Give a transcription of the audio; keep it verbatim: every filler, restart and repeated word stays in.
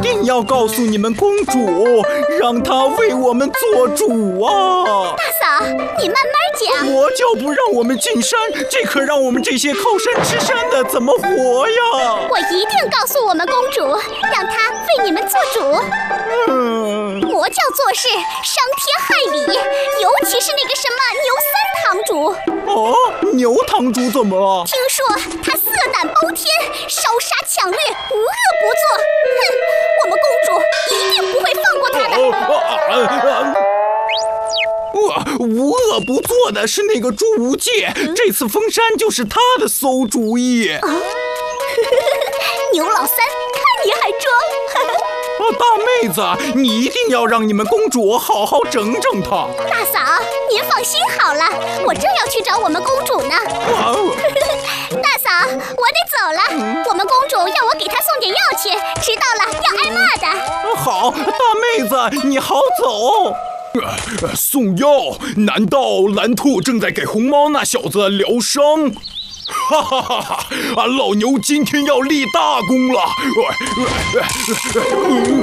定要告诉你们公主，让她为我们做主啊！ 大嫂，你慢慢讲。 魔教不让我们进山，这可让我们这些靠山吃山的怎么活呀？ 我一定告诉我们公主，让她为你们做主。 嗯， 魔教做事伤天害理，尤其是那个什么牛三堂主。 哦，牛堂主怎么了？ 听说他色胆包天，烧杀抢掠，无恶不作。哼，我们公主一定不会放过他的。 呃呃呃我无恶不作的是那个朱无戒，嗯、这次封山就是他的馊主意。啊、 牛老三，看你还装！ 啊，大妹子，你一定要让你们公主好好整整她。 大嫂，您放心好了，我正要去找我们公主呢。 啊、 大嫂，我得走了，嗯、我们公主要我给她送点药去，迟到了要挨骂的。 好，大妹子，你好走。呃、送药？难道蓝兔正在给红猫那小子疗伤？哈哈哈哈！啊，老牛今天要立大功了！呃呃呃呃